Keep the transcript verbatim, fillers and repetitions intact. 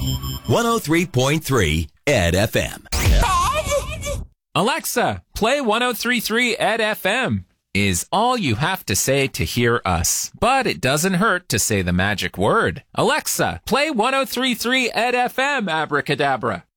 one oh three point three Ed F M. Alexa, play one oh three point three Ed F M is all you have to say to hear us. But it doesn't hurt to say the magic word. Alexa, play one oh three point three Ed F M, abracadabra.